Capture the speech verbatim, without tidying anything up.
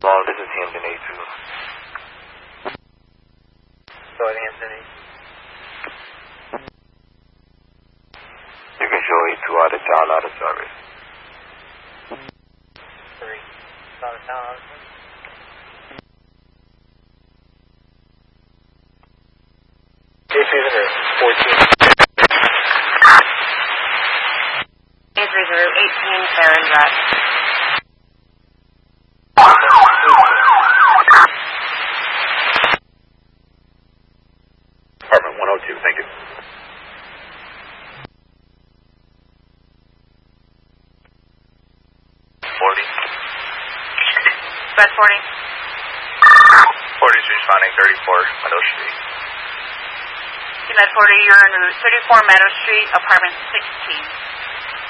Well, this is Hampton A two. Go ahead, Hampton. You can show A two out of town, out of service. Three. Out of town, out of service. A three zero fourteen. A three zero eighteen, Karen Rutt. Apartment one oh two, thank you. forty. Bed forty. forty is responding, thirty-four, Meadow Street. Bed forty, you're in thirty-four Meadow Street, apartment sixteen.